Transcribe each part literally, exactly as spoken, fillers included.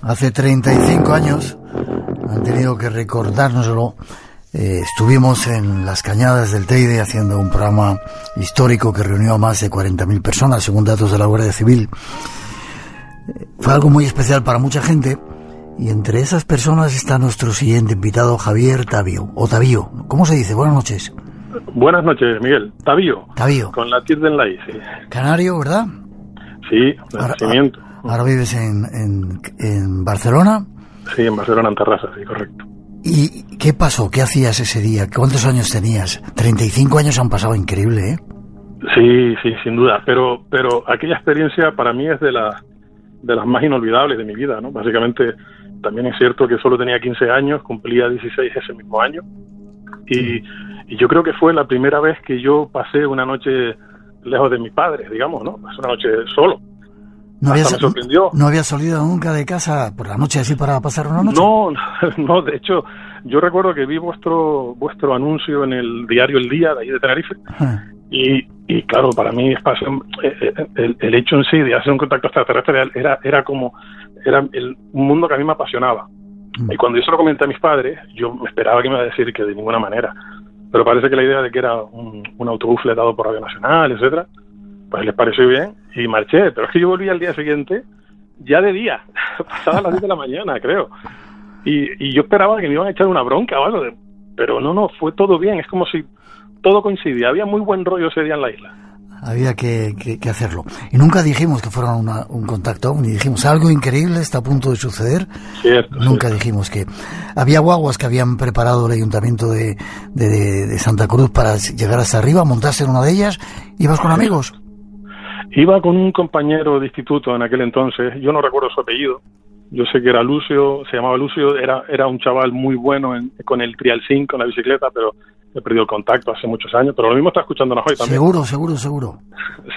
Hace treinta y cinco años, han tenido que recordárnoslo, eh, estuvimos en las Cañadas del Teide haciendo un programa histórico que reunió a más de cuarenta mil personas, según datos de la Guardia Civil. Eh, fue algo muy especial para mucha gente, y entre esas personas está nuestro siguiente invitado, Javier Tavío, o Tavío, ¿cómo se dice? Buenas noches. Buenas noches, Miguel. Tavío. Tavío. Con la tilde en la I, sí. Canario, ¿verdad? Sí, de ahora, nacimiento. Ahora vives en, en, en Barcelona. Sí, en Barcelona, en Terrassa, sí, correcto. ¿Y qué pasó? ¿Qué hacías ese día? ¿Cuántos años tenías? treinta y cinco años han pasado, increíble, ¿eh? Sí, sí, sin duda. Pero pero aquella experiencia para mí es de, la, de las más inolvidables de mi vida, ¿no? Básicamente, también es cierto que solo tenía quince años, cumplía dieciséis ese mismo año. Y, y yo creo que fue la primera vez que yo pasé una noche lejos de mis padres, digamos, ¿no? Pasé una noche solo. ¿No habías, me sorprendió. ¿No habías salido nunca de casa por la noche así para pasar una noche? No, no, de hecho, yo recuerdo que vi vuestro vuestro anuncio en el diario El Día, de ahí de Tenerife, ah. y, y claro, para mí el, el hecho en sí de hacer un contacto extraterrestre era, era como, era el, un mundo que a mí me apasionaba. Mm. Y cuando yo se lo comenté a mis padres, yo me esperaba que me iba a decir que de ninguna manera, pero parece que la idea de que era un, un autobús fletado por Radio Nacional, etcétera, pues les pareció bien y marché. Pero es que yo volví al día siguiente ya de día, pasadas las diez de la mañana, creo. Y, y yo esperaba que me iban a echar una bronca o algo, de, pero no, no, fue todo bien. Es como si todo coincidía. Había muy buen rollo ese día en la isla. Había que, que, que hacerlo. Y nunca dijimos que fuera una, un contacto, ni dijimos algo increíble está a punto de suceder. Cierto, nunca cierto. Dijimos que había guaguas que habían preparado el ayuntamiento de, de, de Santa Cruz para llegar hasta arriba, montarse en una de ellas. ¿Ibas con amigos? Iba con un compañero de instituto en aquel entonces, yo no recuerdo su apellido, yo sé que era Lucio, se llamaba Lucio, era era un chaval muy bueno en, con el Trial cinco, con la bicicleta, pero he perdido el contacto hace muchos años, pero lo mismo está escuchándonos hoy también. Seguro, seguro, seguro. Sí.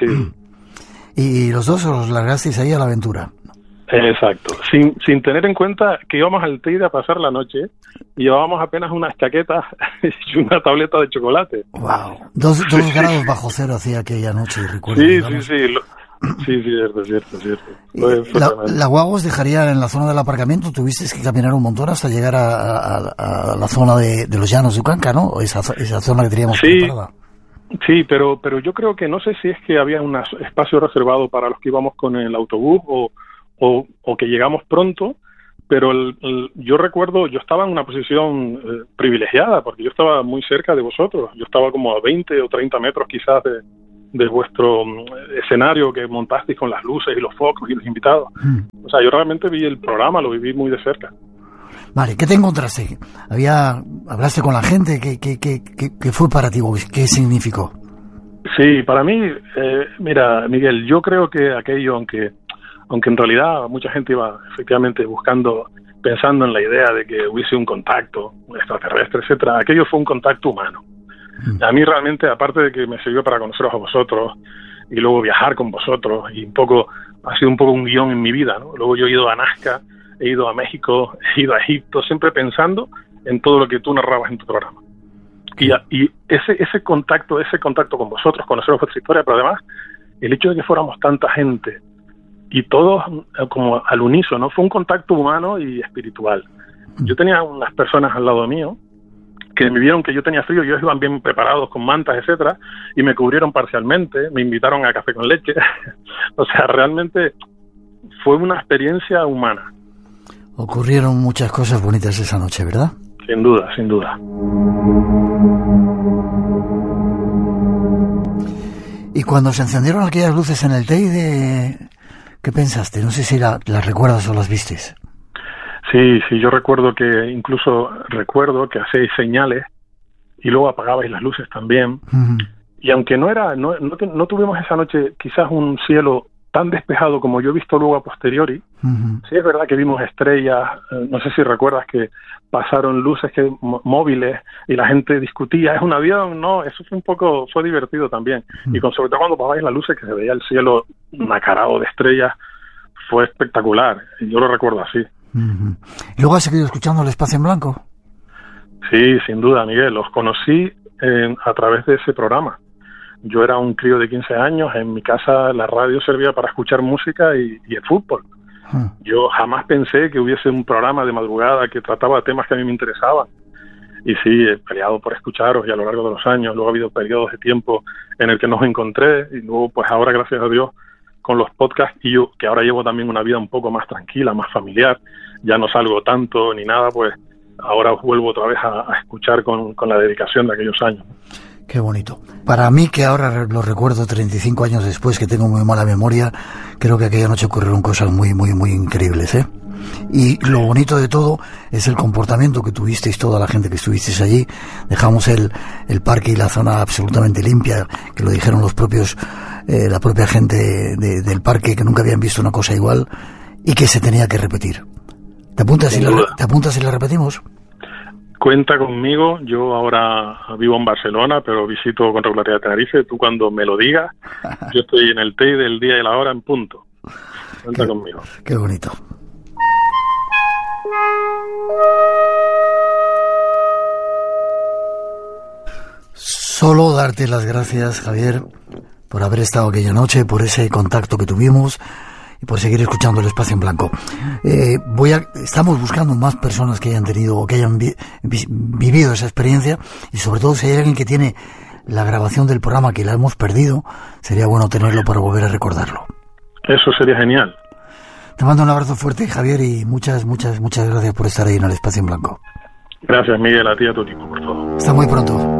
Y los dos os largasteis ahí a la aventura. Exacto, sin sin tener en cuenta que íbamos al Teide a pasar la noche y llevábamos apenas unas chaquetas y una tableta de chocolate. Wow, dos, dos sí, grados sí. bajo cero hacía aquella noche, recuerdo. Sí, sí, sí, lo, sí, cierto, cierto, cierto. Fue, fue la, la guagua os dejaría en la zona del aparcamiento, tuvisteis que caminar un montón hasta llegar a, a, a la zona de, de los Llanos de Ucanca, ¿no? Esa, esa zona que teníamos sí. preparada. Sí, pero pero yo creo que no sé si es que había un espacio reservado para los que íbamos con el autobús o O, o que llegamos pronto, pero el, el, yo recuerdo, yo estaba en una posición eh, privilegiada, porque yo estaba muy cerca de vosotros, yo estaba como a veinte o treinta metros quizás de, de vuestro um, escenario que montasteis con las luces y los focos y los invitados. Mm. O sea, yo realmente vi el programa, lo viví muy de cerca. Vale, ¿qué te encontraste? Había, ¿hablaste con la gente? ¿Qué, qué, qué, qué, qué fue para ti? ¿Qué significó? Sí, para mí, eh, mira, Miguel, yo creo que aquello, aunque aunque en realidad mucha gente iba efectivamente buscando, pensando en la idea de que hubiese un contacto extraterrestre, etcétera, aquello fue un contacto humano. Mm. A mí realmente, aparte de que me sirvió para conoceros a vosotros y luego viajar con vosotros, y un poco, ha sido un poco un guión en mi vida, ¿no? Luego yo he ido a Nazca, he ido a México, he ido a Egipto, siempre pensando en todo lo que tú narrabas en tu programa. Y, y ese ese contacto, ese contacto con vosotros, conoceros vuestra historia, pero además, el hecho de que fuéramos tanta gente, y todos como al unísono, fue un contacto humano y espiritual. Yo tenía unas personas al lado mío que me vieron que yo tenía frío, ellos iban bien preparados con mantas, etcétera, y me cubrieron parcialmente, me invitaron a café con leche. O sea, realmente fue una experiencia humana. Ocurrieron muchas cosas bonitas esa noche, ¿verdad? Sin duda, sin duda. Y cuando se encendieron aquellas luces en el Teide, ¿qué pensaste? No sé si la, las recuerdas o las vistes. Sí, sí, yo recuerdo que, incluso recuerdo que hacéis señales y luego apagabais las luces también. Uh-huh. Y aunque no era, no, no, no tuvimos esa noche quizás un cielo tan despejado como yo he visto luego a posteriori, uh-huh. Sí es verdad que vimos estrellas, eh, no sé si recuerdas que pasaron luces que móviles y la gente discutía, ¿es un avión? No, eso fue un poco, fue divertido también. Uh-huh. Y con, sobre todo cuando apagabais las luces, que se veía el cielo nacarado de estrellas, fue espectacular. Y yo lo recuerdo así. Uh-huh. ¿Y luego has seguido escuchando El Espacio en Blanco? Sí, sin duda, Miguel. Los conocí eh, a través de ese programa. Yo era un crío de quince años, en mi casa la radio servía para escuchar música y, y el fútbol. Uh-huh. Yo jamás pensé que hubiese un programa de madrugada que trataba temas que a mí me interesaban. Y sí, he peleado por escucharos y a lo largo de los años, luego ha habido periodos de tiempo en el que nos encontré y luego pues ahora, gracias a Dios, con los podcasts, y yo que ahora llevo también una vida un poco más tranquila, más familiar, ya no salgo tanto ni nada, pues ahora vuelvo otra vez a, a escuchar con, con la dedicación de aquellos años. Qué bonito. Para mí, que ahora lo recuerdo treinta y cinco años después, que tengo muy mala memoria, creo que aquella noche ocurrieron cosas muy, muy, muy increíbles, ¿eh? Y lo bonito de todo es el comportamiento que tuvisteis, toda la gente que estuvisteis allí. Dejamos el, el parque y la zona absolutamente limpia, que lo dijeron los propios, eh, la propia gente de, del parque, que nunca habían visto una cosa igual y que se tenía que repetir. ¿Te apuntas si la, ¿te apuntas si la repetimos? Cuenta conmigo, yo ahora vivo en Barcelona, pero visito con regularidad Tenerife. Tú cuando me lo digas, yo estoy en el T E I del día y la hora en punto. Cuenta qué, conmigo. Qué bonito. Solo darte las gracias, Javier, por haber estado aquella noche, por ese contacto que tuvimos y por seguir escuchando el Espacio en Blanco. Eh, voy a, estamos buscando más personas que hayan tenido o que hayan vi, vi, vivido esa experiencia, y sobre todo si hay alguien que tiene la grabación del programa que la hemos perdido, sería bueno tenerlo para volver a recordarlo. Eso sería genial. Te mando un abrazo fuerte, Javier, y muchas, muchas, muchas gracias por estar ahí en el Espacio en Blanco. Gracias, Miguel, a ti y a tu equipo, por todo. Hasta muy pronto.